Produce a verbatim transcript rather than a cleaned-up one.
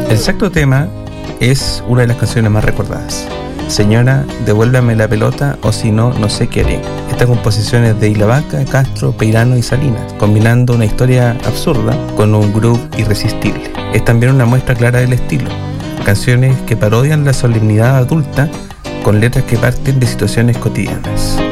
El sexto tema es una de las canciones más recordadas. Señora, devuélvame la pelota o si no, no sé qué haré. Esta composición es de Isla Vaca, Castro, Peirano y Salinas, combinando una historia absurda con un groove irresistible. Es también una muestra clara del estilo. Canciones que parodian la solemnidad adulta con letras que parten de situaciones cotidianas.